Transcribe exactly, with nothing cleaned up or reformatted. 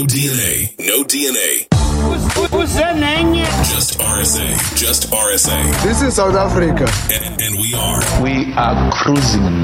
D N A. No D N A. Just R S A. Just R S A. This is South Africa. And, and we are. We are cruising